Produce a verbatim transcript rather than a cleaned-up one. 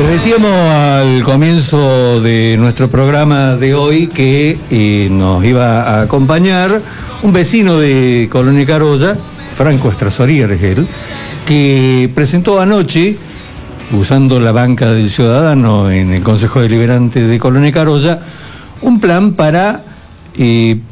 Decíamos al comienzo de nuestro programa de hoy que eh, nos iba a acompañar un vecino de Colonia Carolla, Franco Estrasorier es él, que presentó anoche, usando la banca del Ciudadano en el Consejo Deliberante de Colonia Carolla, un plan para eh,